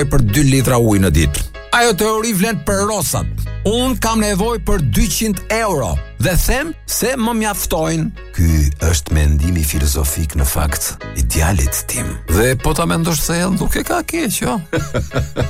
për 2 litra ujë në ditë. Ajo teori vlen për rosat. Unë kam nevojë për 200 euro dhe them se më mjaftojnë. Ky është mendimi filozofik në fakt i djalit tim. Dhe po ta mendosh se ell nuk e ka keq, jo?